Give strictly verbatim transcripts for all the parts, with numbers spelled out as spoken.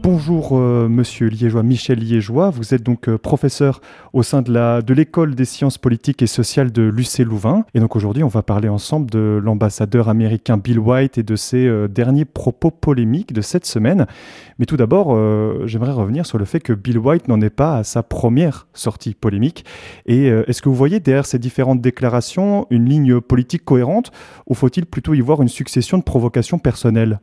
Bonjour euh, Monsieur Liégeois, Michel Liégeois, vous êtes donc euh, professeur au sein de la de l'école des sciences politiques et sociales de l'U C Louvain. Et donc aujourd'hui, on va parler ensemble de l'ambassadeur américain Bill White et de ses euh, derniers propos polémiques de cette semaine. Mais tout d'abord, euh, j'aimerais revenir sur le fait que Bill White n'en est pas à sa première sortie polémique. Et euh, est-ce que vous voyez derrière ces différentes déclarations une ligne politique cohérente ou faut-il plutôt y voir une succession de provocations personnelles?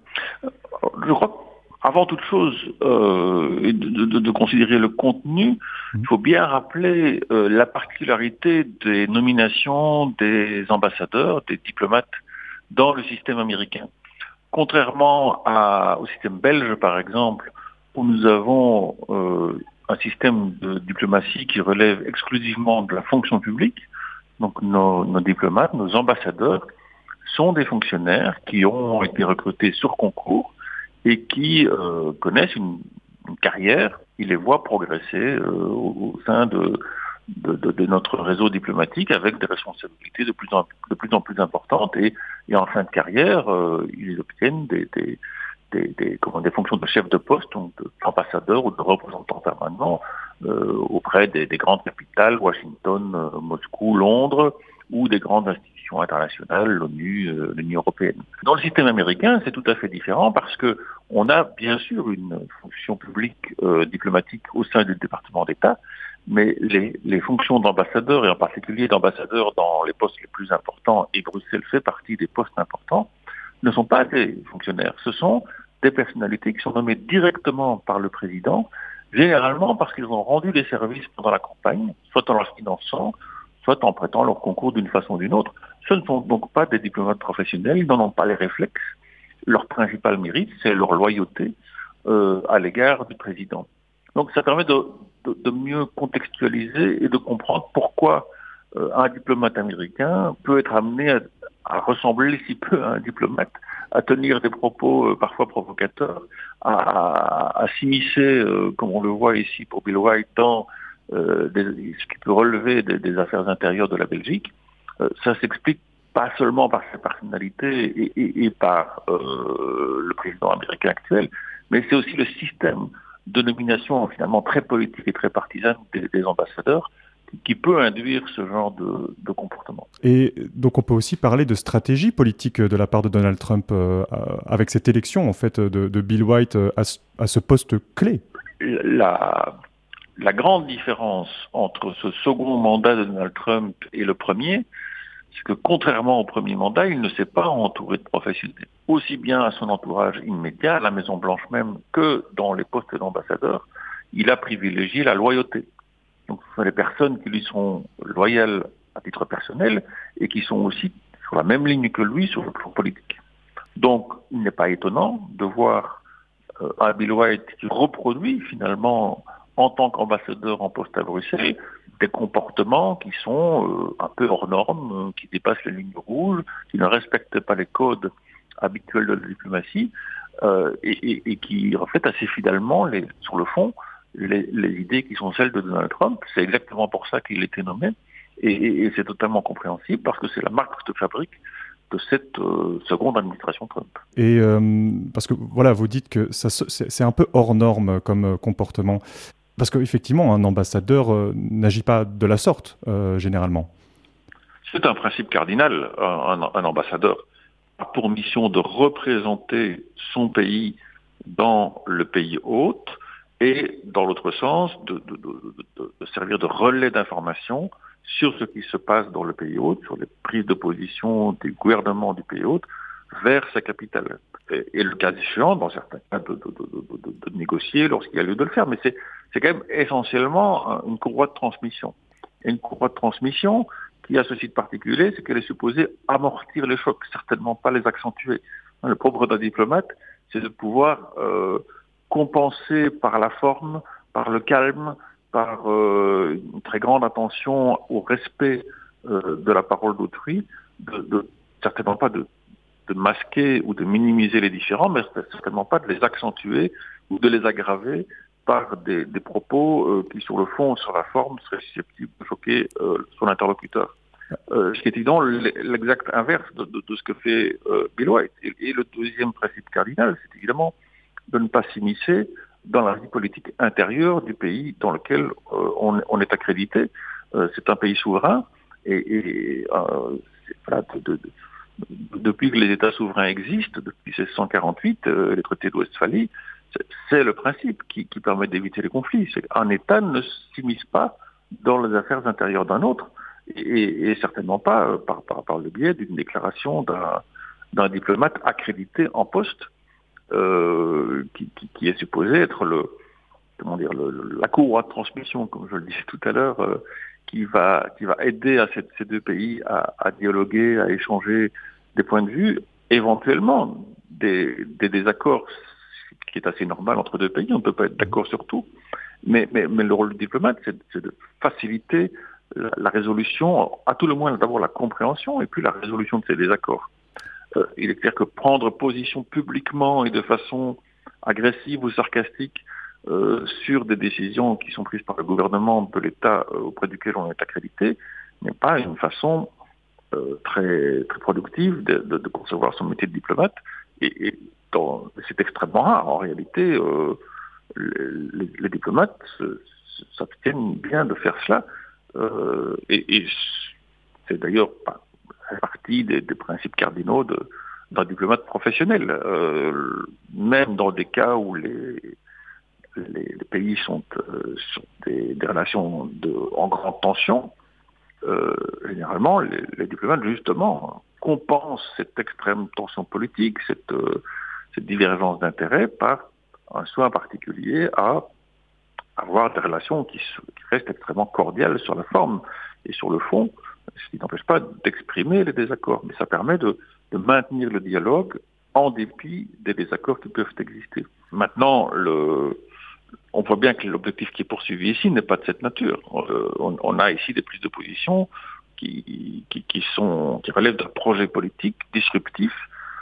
Je crois qu'avant toute chose, euh, et de, de, de considérer le contenu, il faut bien rappeler euh, la particularité des nominations des ambassadeurs, des diplomates dans le système américain. Contrairement à, au système belge, par exemple, où nous avons euh, un système de diplomatie qui relève exclusivement de la fonction publique, donc nos, nos diplomates, nos ambassadeurs, sont des fonctionnaires qui ont été recrutés sur concours et qui euh, connaissent une, une carrière, qui les voient progresser euh, au, au sein de, de, de, de notre réseau diplomatique avec des responsabilités de plus en, de plus, en plus importantes et, et en fin de carrière, euh, ils obtiennent des, des, des, des, comment, des fonctions de chef de poste, donc d'ambassadeur ou de représentant permanent euh, auprès des, des grandes capitales, Washington, euh, Moscou, Londres, ou des grandes institutions internationales, l'ONU, euh, l'Union européenne. Dans le système américain, c'est tout à fait différent parce que on a bien sûr une fonction publique euh, diplomatique au sein du département d'État, mais les, les fonctions d'ambassadeur, et en particulier d'ambassadeur dans les postes les plus importants, et Bruxelles fait partie des postes importants, ne sont pas des fonctionnaires. Ce sont des personnalités qui sont nommées directement par le président, généralement parce qu'ils ont rendu des services pendant la campagne, soit en leur finançant, soit en prêtant leur concours d'une façon ou d'une autre. Ce ne sont donc pas des diplomates professionnels, ils n'en ont pas les réflexes. Leur principal mérite, c'est leur loyauté euh, à l'égard du président. Donc ça permet de, de, de mieux contextualiser et de comprendre pourquoi euh, un diplomate américain peut être amené à, à ressembler si peu à un diplomate, à tenir des propos euh, parfois provocateurs, à, à, à s'immiscer, euh, comme on le voit ici pour Bill White, dans Euh, des, ce qui peut relever des, des affaires intérieures de la Belgique, euh, ça s'explique pas seulement par sa personnalité et, et, et par euh, le président américain actuel, mais c'est aussi le système de nomination finalement très politique et très partisan des, des ambassadeurs qui, qui peut induire ce genre de, de comportement. Et donc on peut aussi parler de stratégie politique de la part de Donald Trump euh, avec cette élection en fait de, de Bill White à, à ce poste clé. La La grande différence entre ce second mandat de Donald Trump et le premier, c'est que contrairement au premier mandat, il ne s'est pas entouré de professionnels. Aussi bien à son entourage immédiat, à la Maison-Blanche même, que dans les postes d'ambassadeur, il a privilégié la loyauté. Donc ce sont des personnes qui lui sont loyales à titre personnel et qui sont aussi sur la même ligne que lui sur le plan politique. Donc il n'est pas étonnant de voir euh, un Bill White qui reproduit finalement en tant qu'ambassadeur en poste à Bruxelles, des comportements qui sont euh, un peu hors normes, euh, qui dépassent les lignes rouges, qui ne respectent pas les codes habituels de la diplomatie, euh, et, et, et qui reflètent assez fidèlement, les, sur le fond, les, les idées qui sont celles de Donald Trump. C'est exactement pour ça qu'il a été nommé, et, et, et c'est totalement compréhensible, parce que c'est la marque de fabrique de cette euh, seconde administration Trump. Et euh, parce que voilà, vous dites que ça, c'est, c'est un peu hors norme comme euh, comportement. Parce qu'effectivement, un ambassadeur euh, n'agit pas de la sorte, euh, généralement. C'est un principe cardinal. Un, un ambassadeur a pour mission de représenter son pays dans le pays hôte et, dans l'autre sens, de, de, de, de, de servir de relais d'information sur ce qui se passe dans le pays hôte, sur les prises de position des gouvernements du pays hôte vers sa capitale. Et, et le cas échéant, dans certains cas, de, de, de, de, de négocier lorsqu'il y a lieu de le faire. Mais c'est, c'est quand même essentiellement une courroie de transmission. Et une courroie de transmission qui a ceci de particulier, c'est qu'elle est supposée amortir les chocs, certainement pas les accentuer. Le propre d'un diplomate, c'est de pouvoir euh, compenser par la forme, par le calme, par euh, une très grande attention au respect euh, de la parole d'autrui, de, de, certainement pas de de masquer ou de minimiser les différends, mais certainement pas de les accentuer ou de les aggraver par des, des propos euh, qui, sur le fond ou sur la forme, seraient susceptibles de choquer euh, son interlocuteur. Euh, ce qui est évident, l'exact inverse de, de, de ce que fait euh, Bill White. Et, et le deuxième principe cardinal, c'est évidemment de ne pas s'immiscer dans la vie politique intérieure du pays dans lequel euh, on, on est accrédité. Euh, c'est un pays souverain et, et euh, c'est, voilà, de, de, de, depuis que les États souverains existent, depuis mille sept cent quarante-huit, euh, les traités de Westphalie, c'est, c'est le principe qui, qui permet d'éviter les conflits. C'est qu'un État ne s'immisce pas dans les affaires intérieures d'un autre et, et certainement pas euh, par, par, par le biais d'une déclaration d'un, d'un diplomate accrédité en poste euh, qui, qui, qui est supposé être le comment dire le, le, la courroie de transmission, comme je le disais tout à l'heure, euh, qui va qui va aider à cette, ces deux pays à, à dialoguer, à échanger des points de vue, éventuellement des, des désaccords, ce qui est assez normal entre deux pays. On ne peut pas être d'accord sur tout, mais mais, mais le rôle du diplomate, c'est, c'est de faciliter la, la résolution, à tout le moins d'abord la compréhension et puis la résolution de ces désaccords. Euh, il est clair que prendre position publiquement et de façon agressive ou sarcastique euh, sur des décisions qui sont prises par le gouvernement de l'État euh, auprès duquel on est accrédité n'est pas une façon euh, très, très productive de, de, de concevoir son métier de diplomate. Et, et dans, c'est extrêmement rare. En réalité, euh, les, les, les diplomates s'abstiennent bien de faire cela. Euh, et, et c'est d'ailleurs pas partie des, des principes cardinaux de, d'un diplomate professionnel. Euh, même dans des cas où les, les, les pays sont euh, sur des, des relations de, en grande tension, euh, généralement, les, les diplomates, justement, compensent cette extrême tension politique, cette, euh, cette divergence d'intérêts par un soin particulier à avoir des relations qui, qui restent extrêmement cordiales sur la forme et sur le fond, ce qui n'empêche pas d'exprimer les désaccords, mais ça permet de, de maintenir le dialogue en dépit des désaccords qui peuvent exister. Maintenant, le, on voit bien que l'objectif qui est poursuivi ici n'est pas de cette nature. Euh, on, on a ici des prises de position qui, qui, qui, sont, qui relèvent d'un projet politique disruptif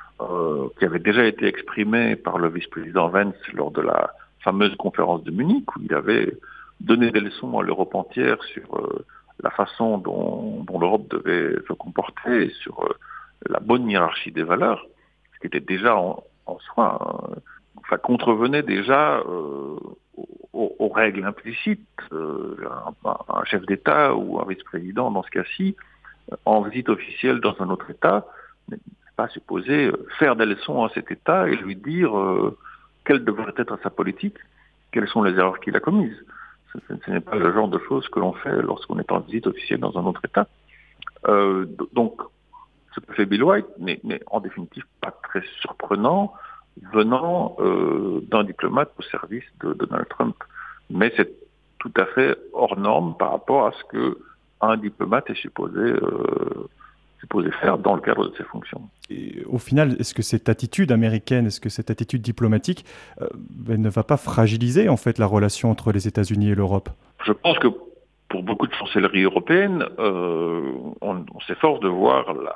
euh, qui avait déjà été exprimé par le vice-président Vance lors de la fameuse conférence de Munich, où il avait donné des leçons à l'Europe entière sur euh, la façon dont, dont l'Europe devait se comporter et sur euh, la bonne hiérarchie des valeurs, ce qui était déjà en, en soi, hein, enfin, contrevenait déjà euh, aux, aux règles implicites. Euh, un, un chef d'État ou un vice-président, dans ce cas-ci, en visite officielle dans un autre État, n'est pas supposé faire des leçons à cet État et lui dire euh, quelle devrait être sa politique, quelles sont les erreurs qu'il a commises. Ce, ce n'est pas le genre de choses que l'on fait lorsqu'on est en visite officielle dans un autre État. Euh, donc, ce que fait Bill White n'est, n'est en définitive pas très surprenant venant euh, d'un diplomate au service de Donald Trump. Mais c'est tout à fait hors norme par rapport à ce qu'un diplomate est supposé, euh, supposé faire dans le cadre de ses fonctions. Et au final, est-ce que cette attitude américaine, est-ce que cette attitude diplomatique euh, elle ne va pas fragiliser en fait la relation entre les États-Unis et l'Europe ? Je pense que pour beaucoup de chancelleries européennes, euh, on, on s'efforce de voir la,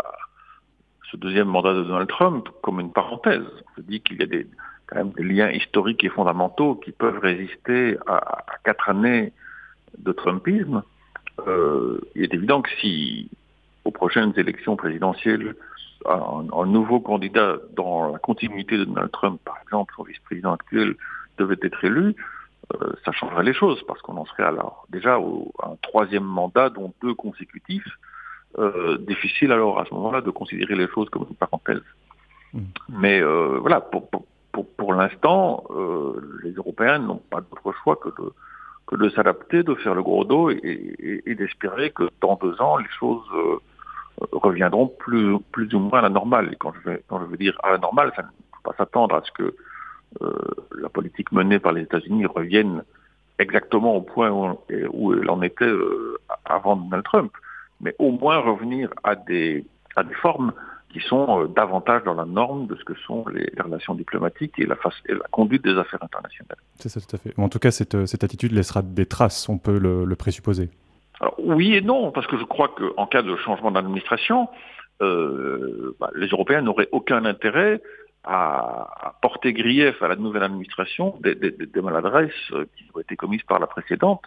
ce deuxième mandat de Donald Trump comme une parenthèse. On se dit qu'il y a des, quand même des liens historiques et fondamentaux qui peuvent résister à, à quatre années de Trumpisme. Euh, il est évident que si, aux prochaines élections présidentielles, un, un nouveau candidat dans la continuité de Donald Trump, par exemple, son vice-président actuel, devait être élu, euh, ça changerait les choses, parce qu'on en serait alors déjà au, à un troisième mandat, dont deux consécutifs. Euh, difficile alors à ce moment-là de considérer les choses comme une parenthèse. Mmh. Mais euh, voilà, pour, pour, pour, pour l'instant, euh, les Européens n'ont pas d'autre choix que de, que de s'adapter, de faire le gros dos et, et, et d'espérer que dans deux ans, les choses euh, reviendront plus, plus ou moins à la normale. Et quand je, vais, quand je veux dire à la normale, ça ne faut pas s'attendre à ce que euh, la politique menée par les États-Unis revienne exactement au point où, où elle en était euh, avant Donald Trump, mais au moins revenir à des, à des formes qui sont euh, davantage dans la norme de ce que sont les, les relations diplomatiques et la, face, et la conduite des affaires internationales. C'est ça, tout à fait. En tout cas, cette, cette attitude laissera des traces, on peut le, le présupposer. Alors, oui et non, parce que je crois qu'en cas de changement d'administration, euh, bah, les Européens n'auraient aucun intérêt à, à porter grief à la nouvelle administration des, des, des maladresses qui ont été commises par la précédente,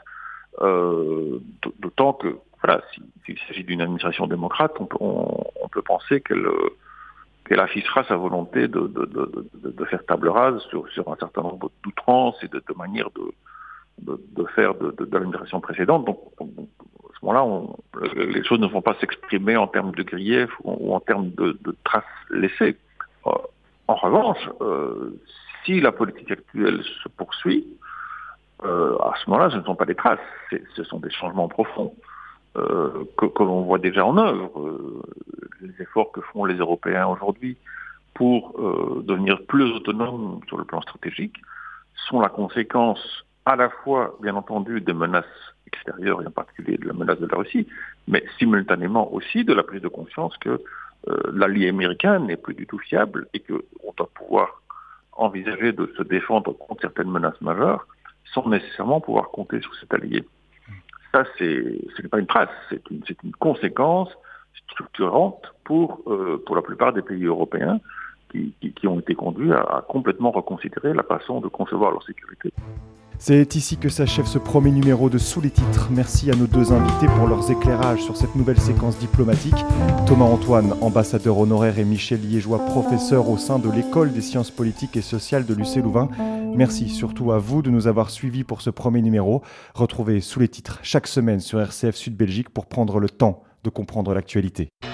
euh, d'autant que voilà, s'il s'agit d'une administration démocrate, on peut, on, on peut penser qu'elle, qu'elle affichera sa volonté de, de, de, de, de faire table rase sur, sur un certain nombre d'outrances et de, de manières de, de, de faire de, de, de l'administration précédente. Donc, donc, à ce moment-là, on, les choses ne vont pas s'exprimer en termes de griefs ou, ou en termes de, de traces laissées. Euh, en revanche, euh, si la politique actuelle se poursuit, euh, à ce moment-là, ce ne sont pas des traces, ce sont des changements profonds euh, que, que l'on voit déjà en œuvre. Euh, les efforts que font les Européens aujourd'hui pour euh, devenir plus autonomes sur le plan stratégique sont la conséquence à la fois, bien entendu, des menaces extérieures, et en particulier de la menace de la Russie, mais simultanément aussi de la prise de conscience que euh, l'allié américain n'est plus du tout fiable et qu'on doit pouvoir envisager de se défendre contre certaines menaces majeures sans nécessairement pouvoir compter sur cet allié. Ça, c'est, ce n'est pas une trace, c'est une, c'est une conséquence structurante pour, euh, pour la plupart des pays européens qui, qui, qui ont été conduits à, à complètement reconsidérer la façon de concevoir leur sécurité. C'est ici que s'achève ce premier numéro de Sous les titres. Merci à nos deux invités pour leurs éclairages sur cette nouvelle séquence diplomatique. Thomas Antoine, ambassadeur honoraire, et Michel Liégeois, professeur au sein de l'École des sciences politiques et sociales de l'U C Louvain. Merci surtout à vous de nous avoir suivis pour ce premier numéro. Retrouvez Sous les titres chaque semaine sur R C F Sud Belgique pour prendre le temps de comprendre l'actualité.